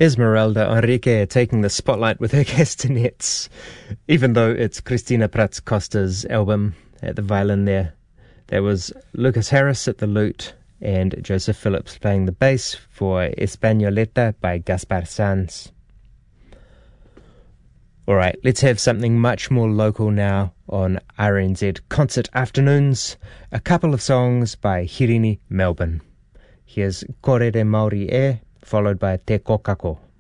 Esmeralda Enrique taking the spotlight with her castanets, even though it's Cristina Prats Costa's album at the violin there. There was Lucas Harris at the lute and Joseph Phillips playing the bass for Españoleta by Gaspar Sanz. Alright, let's have something much more local now on RNZ Concert Afternoons. A couple of songs by Hirini Melbourne. Here's Kore de Mauri E, followed by Te Kokako.